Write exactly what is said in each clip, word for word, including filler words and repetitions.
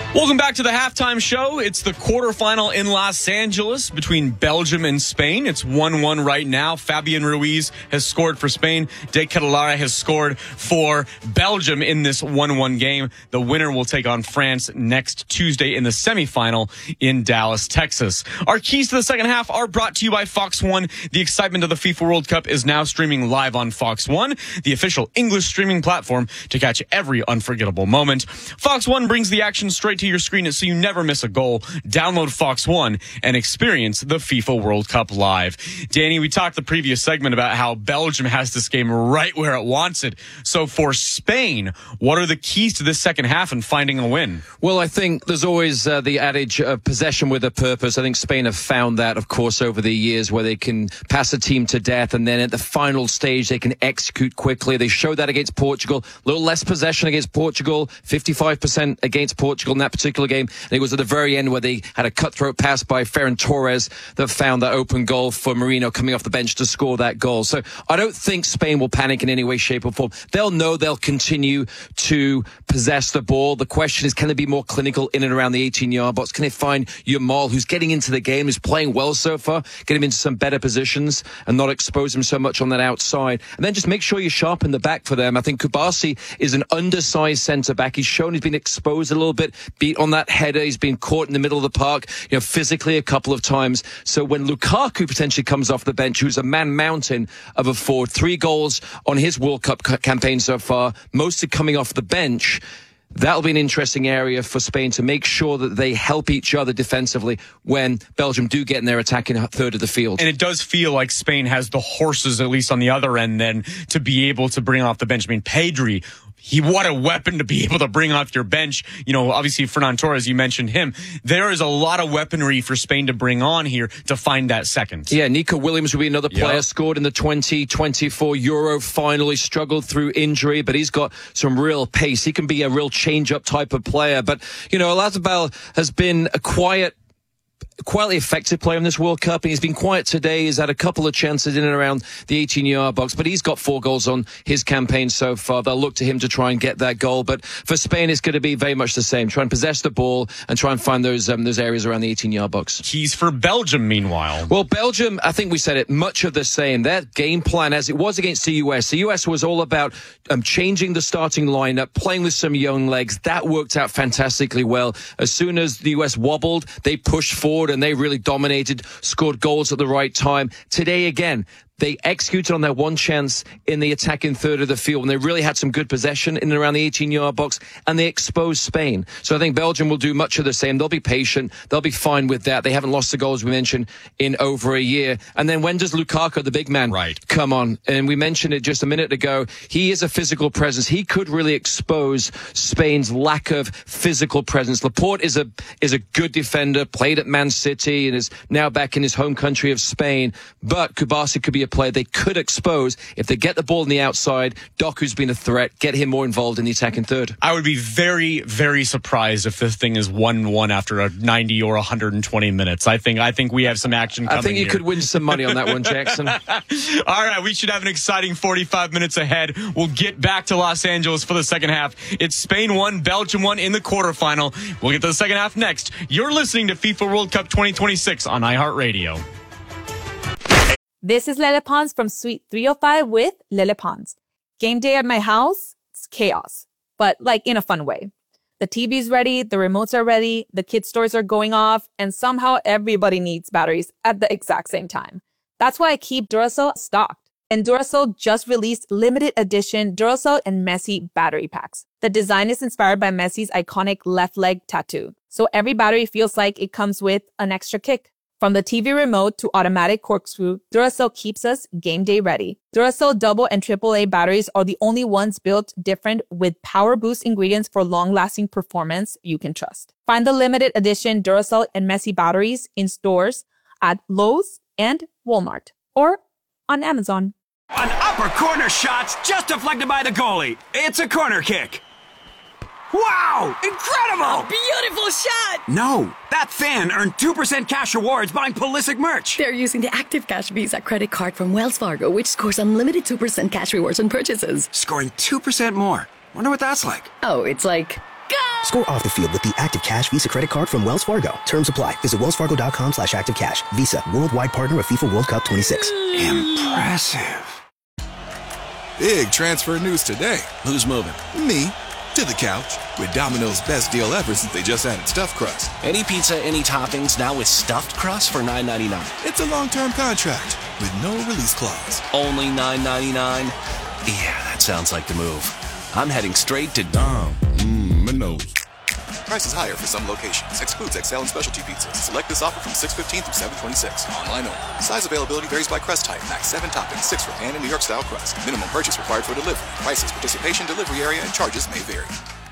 Welcome back to the halftime show. It's the quarterfinal in Los Angeles between Belgium and Spain. It's one one right now. Fabian Ruiz has scored for Spain. De Ketelaere has scored for Belgium in this one one game. The winner will take on France next Tuesday in the semifinal in Dallas, Texas. Our keys to the second half are brought to you by Fox One. The excitement of the FIFA World Cup is now streaming live on Fox One, the official English streaming platform to catch every unforgettable moment. Fox One brings the action straight to your screen so you never miss a goal. Download Fox One and experience the FIFA World Cup live. Danny, we talked the previous segment about how Belgium has this game right where it wants it. So for Spain, what are the keys to this second half and finding a win? Well, I think there's always uh, the adage of possession with a purpose. I think Spain have found that, of course, over the years, where they can pass a team to death and then at the final stage they can execute quickly. They showed that against Portugal. A little less possession against Portugal, fifty-five percent against Portugal in that particular game. And it was at the very end where they had a cutthroat pass by Ferran Torres that found that open goal for Merino coming off the bench to score that goal. So I don't think Spain will panic in any way, shape or form. They'll know they'll continue to possess the ball. The question is, can they be more clinical in and around the eighteen-yard box? Can they find Yamal, who's getting into the game, who's playing well so far, get him into some better positions and not expose him so much on that outside? And then just make sure you sharpen the back for them. I think Kubasi is an undersized centre-back. He's shown he's been exposed a little bit, beat on that header. He's been caught in the middle of the park, you know, physically a couple of times. So when Lukaku potentially comes off the bench, who's a man mountain of a forward, three goals on his World Cup c- campaign so far, mostly coming off the bench, that'll be an interesting area for Spain to make sure that they help each other defensively when Belgium do get in their attacking third of the field. And it does feel like Spain has the horses, at least on the other end, then to be able to bring off the bench. I mean, Pedri, he what a weapon to be able to bring off your bench. You know, obviously Ferran Torres, you mentioned him. There is a lot of weaponry for Spain to bring on here to find that second. Yeah, Nico Williams will be another player. Yep. Scored in the twenty twenty-four Euro final. He struggled through injury, but he's got some real pace. He can be a real change-up type of player. But, you know, Oyarzabal has been a quiet, quietly effective player in this World Cup, and he's been quiet today. He's had a couple of chances in and around the eighteen-yard box, but he's got four goals on his campaign so far. They'll look to him to try and get that goal. But for Spain, it's going to be very much the same. Try and possess the ball and try and find those um, those areas around the eighteen-yard box. Keys for Belgium, meanwhile. Well, Belgium, I think we said it, much of the same. Their game plan, as it was against the U S, the U S was all about um, changing the starting lineup, playing with some young legs. That worked out fantastically well. As soon as the U S wobbled, they pushed forward and they really dominated, scored goals at the right time. Today, again, they executed on their one chance in the attacking third of the field, and they really had some good possession in and around the eighteen-yard box, and they exposed Spain. So I think Belgium will do much of the same. They'll be patient. They'll be fine with that. They haven't lost the goal, as we mentioned, in over a year. And then when does Lukaku, the big man, right. come on? And we mentioned it just a minute ago. He is a physical presence. He could really expose Spain's lack of physical presence. Laporte is a is a good defender, played at Man City, and is now back in his home country of Spain. But Kubasi could be a player they could expose if they get the ball on the outside. Doku's been a threat. Get him more involved in the attacking third. I would be very, very surprised if this thing is one one after a ninety or one hundred twenty minutes. I think I think we have some action coming I think you here. could win some money on that one, Jackson. All right, we should have an exciting forty-five minutes ahead. We'll get back to Los Angeles for the second half. It's Spain one, Belgium one in the quarterfinal. We'll get to the second half next. You're listening to FIFA World Cup twenty twenty-six on iHeartRadio. This is Lele Pons from Suite three oh five with Lele Pons. Game day at my house, it's chaos, but like in a fun way. The T V's ready, the remotes are ready, the kids' toys are going off, and somehow everybody needs batteries at the exact same time. That's why I keep Duracell stocked. And Duracell just released limited edition Duracell and Messi battery packs. The design is inspired by Messi's iconic left leg tattoo, so every battery feels like it comes with an extra kick. From the T V remote to automatic corkscrew, Duracell keeps us game day ready. Duracell double and triple A batteries are the only ones built different with power boost ingredients for long-lasting performance you can trust. Find the limited edition Duracell and Messi batteries in stores at Lowe's and Walmart or on Amazon. An upper corner shot's just deflected by the goalie. It's a corner kick. Wow! Incredible! A beautiful shot! No, that fan earned two percent cash rewards buying Pulisic merch. They're using the Active Cash Visa credit card from Wells Fargo, which scores unlimited two percent cash rewards on purchases. Scoring two percent more. Wonder what that's like. Oh, it's like, go! Score off the field with the Active Cash Visa credit card from Wells Fargo. Terms apply. Visit wellsfargo.com slash active cash. Visa, worldwide partner of FIFA World Cup twenty-six. Impressive. Big transfer news today. Who's moving? Me. To the couch. With Domino's best deal ever since they just added stuffed crust. Any pizza, any toppings, now with stuffed crust for nine ninety-nine. It's a long-term contract with no release clause. Only nine ninety-nine? Yeah, that sounds like the move. I'm heading straight to Dom. Mmm, my nose. Prices higher for some locations. Excludes X L and specialty pizzas. Select this offer from six fifteen through seven twenty-six. Online only. Size availability varies by crust type. Max seven toppings, six for pan and New York style crust. Minimum purchase required for delivery. Prices, participation, delivery area, and charges may vary.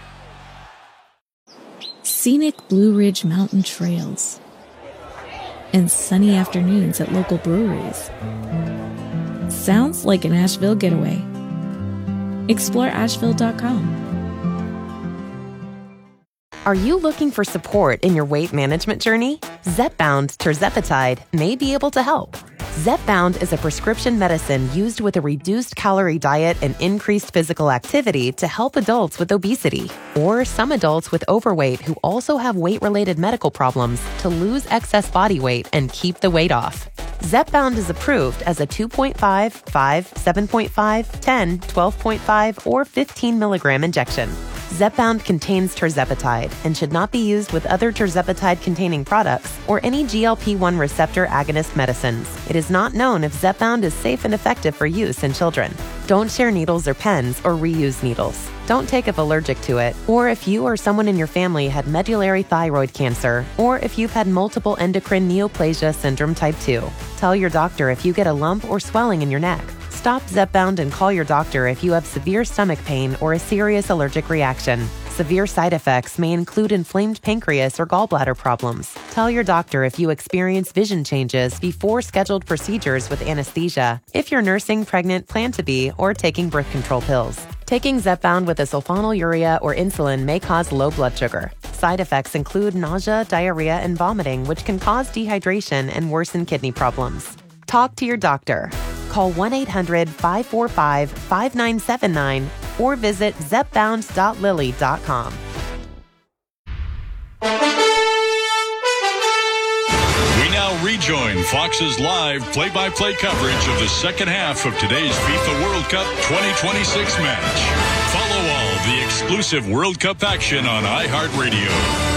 Scenic Blue Ridge Mountain trails and sunny afternoons at local breweries. Sounds like an Asheville getaway. Explore asheville dot com. Are you looking for support in your weight management journey? Zepbound tirzepatide may be able to help. Zepbound is a prescription medicine used with a reduced calorie diet and increased physical activity to help adults with obesity or some adults with overweight who also have weight-related medical problems to lose excess body weight and keep the weight off. Zepbound is approved as a two point five, five, seven point five, ten, twelve point five, or fifteen milligram injection. Zepbound contains tirzepatide and should not be used with other tirzepatide-containing products or any G L P one receptor agonist medicines. It is not known if Zepbound is safe and effective for use in children. Don't share needles or pens or reuse needles. Don't take if allergic to it, or if you or someone in your family had medullary thyroid cancer, or if you've had multiple endocrine neoplasia syndrome type two. Tell your doctor if you get a lump or swelling in your neck. Stop Zepbound and call your doctor if you have severe stomach pain or a serious allergic reaction. Severe side effects may include inflamed pancreas or gallbladder problems. Tell your doctor if you experience vision changes before scheduled procedures with anesthesia, if you're nursing, pregnant, plan to be, or taking birth control pills. Taking Zepbound with a sulfonylurea or insulin may cause low blood sugar. Side effects include nausea, diarrhea, and vomiting, which can cause dehydration and worsen kidney problems. Talk to your doctor. Call one eight hundred, five four five, five nine seven nine or visit zepbound dot lilly dot com. We now rejoin Fox's live play-by-play coverage of the second half of today's FIFA World Cup twenty twenty-six match. Follow all the exclusive World Cup action on iHeartRadio.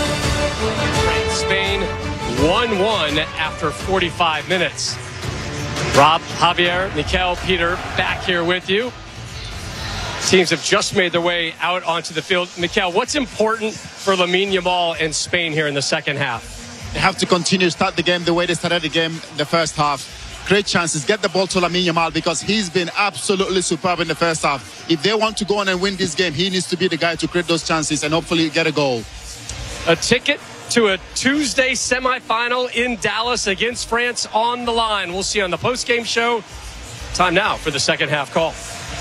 Spain one one after forty-five minutes. Rob, Javier, Mikel, Peter, back here with you. Teams have just made their way out onto the field. Mikel, what's important for Lamine Yamal and Spain here in the second half? They have to continue to start the game the way they started the game in the first half. Great chances. Get the ball to Lamine Yamal because he's been absolutely superb in the first half. If they want to go on and win this game, he needs to be the guy to create those chances and hopefully get a goal. A ticket to a Tuesday semifinal in Dallas against France on the line. We'll see you on the post-game show. Time now for the second half call.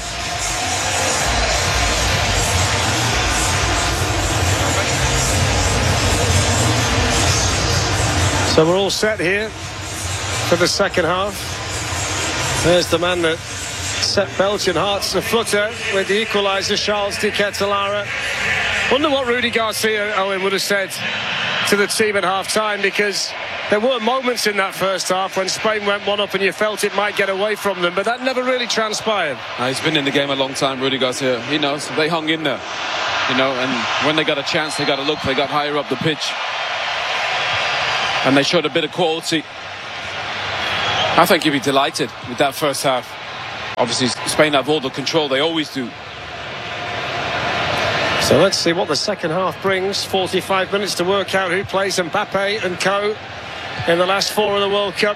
So we're all set here for the second half. There's the man that set Belgian hearts aflutter with the equaliser, Charles de Ketelaere. Wonder what Rudy Garcia, Owen, would have said to the team at half-time, because there were moments in that first half when Spain went one up and you felt it might get away from them, but that never really transpired. Uh, he's been in the game a long time, Rudy Garcia. He knows. They hung in there, you know, and when they got a chance, they got a look. They got higher up the pitch, and they showed a bit of quality. I think you'd be delighted with that first half. Obviously, Spain have all the control. They always do. So let's see what the second half brings. forty-five minutes to work out who plays Mbappe and co in the last four of the World Cup.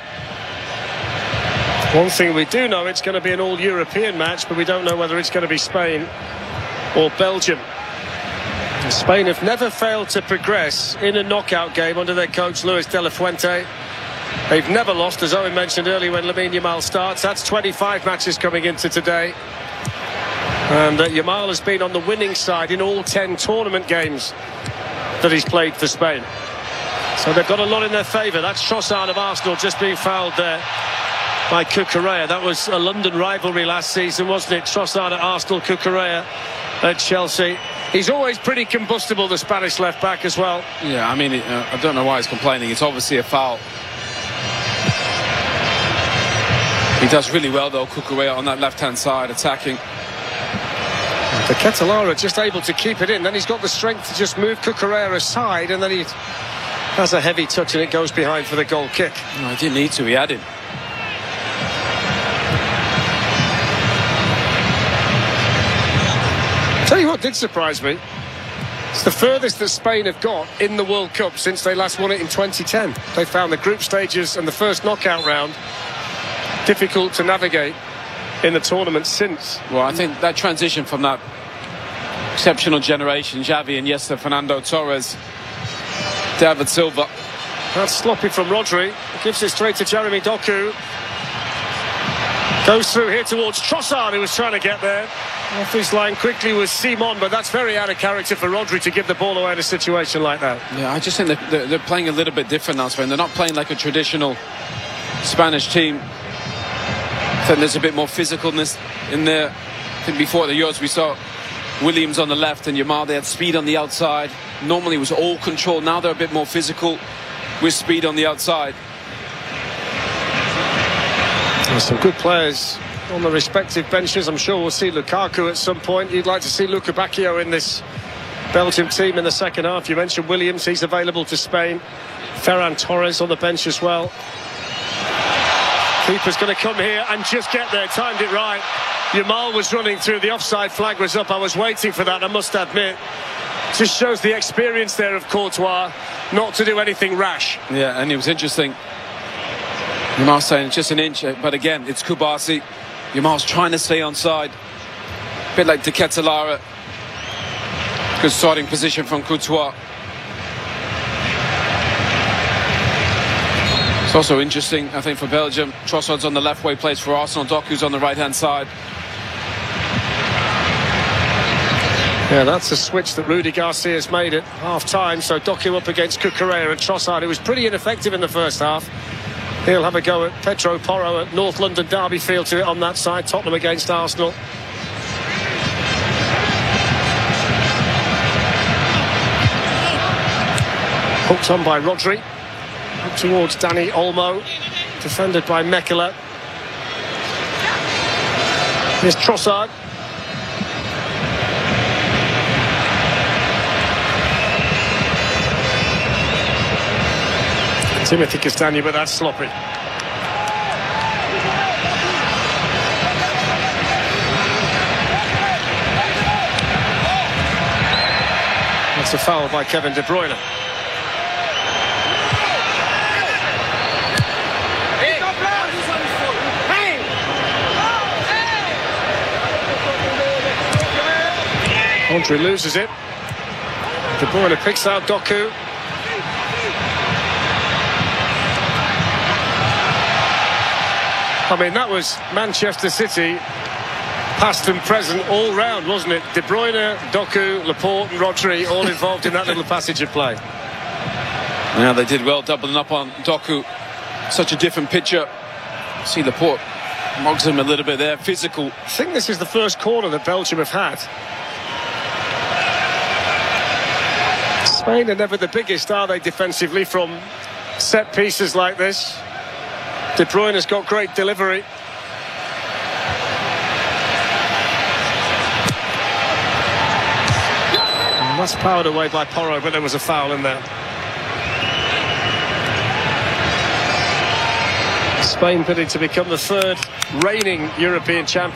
One thing we do know, it's going to be an all-European match, but we don't know whether it's going to be Spain or Belgium. Spain have never failed to progress in a knockout game under their coach Luis de la Fuente. They've never lost, as Owen mentioned earlier, when Lamine Yamal starts. That's twenty-five matches coming into today. And uh, Yamal has been on the winning side in all ten tournament games that he's played for Spain. So they've got a lot in their favour. That's Trossard of Arsenal just being fouled there by Cucurella. That was a London rivalry last season, wasn't it? Trossard at Arsenal, Cucurella at Chelsea. He's always pretty combustible, the Spanish left-back as well. Yeah, I mean, uh, I don't know why he's complaining. It's obviously a foul. He does really well, though, Cucurella on that left-hand side, attacking. The Ketelara just able to keep it in. Then he's got the strength to just move Cucurella aside, and then he has a heavy touch and it goes behind for the goal kick. No, he didn't need to. He had it. Tell you what did surprise me. It's the furthest that Spain have got in the World Cup since they last won it in twenty ten. They found the group stages and the first knockout round difficult to navigate in the tournament since. Well, I think that transition from that exceptional generation, Xavi, Iniesta, Fernando Torres, David Silva. That's sloppy from Rodri. Gives it straight to Jeremy Doku. Goes through here towards Trossard, who was trying to get there. Off his line quickly was Simon, but that's very out of character for Rodri to give the ball away in a situation like that. Yeah, I just think that they're, they're playing a little bit different now, Spain. They're not playing like a traditional Spanish team. I think there's a bit more physicalness in there. I think before the Euros we saw Williams on the left and Yamal. They had speed on the outside. Normally it was all control. Now they're a bit more physical with speed on the outside. There's some good players on the respective benches. I'm sure we'll see Lukaku at some point. You'd like to see Luca Bacchio in this Belgium team in the second half. You mentioned Williams, he's available to Spain. Ferran Torres on the bench as well. Keeper's going to come here and just get there, timed it right. Yamal was running through, the offside flag was up. I was waiting for that, I must admit. Just shows the experience there of Courtois not to do anything rash. Yeah, and it was interesting. Yamal saying just an inch, but again, it's Kubasi. Yamal's trying to stay onside. A bit like De Ketelara. Good starting position from Courtois. It's also interesting, I think, for Belgium. Trossard's on the left way, plays for Arsenal. Doku's on the right-hand side. Yeah, that's a switch that Rudy Garcia's made at half-time. So Doku up against Cucurella and Trossard, who was pretty ineffective in the first half. He'll have a go at Pedro Porro at North London Derby Field to it on that side. Tottenham against Arsenal. Hooked on by Rodri. Up towards Dani Olmo. Defended by Mekela. Here's Trossard. Timothy Castagne, but that's sloppy. That's a foul by Kevin De Bruyne. Rodri loses it. De Bruyne picks out Doku. I mean, that was Manchester City, past and present, all round, wasn't it? De Bruyne, Doku, Laporte and Rodri all involved in that little passage of play. Yeah, they did well, doubling up on Doku. Such a different picture. See Laporte mogs him a little bit there, physical. I think this is the first corner that Belgium have had. Spain are never the biggest, are they, defensively, from set pieces like this? De Bruyne has got great delivery. And that's powered away by Porro, but there was a foul in there. Spain bidding to become the third reigning European champion.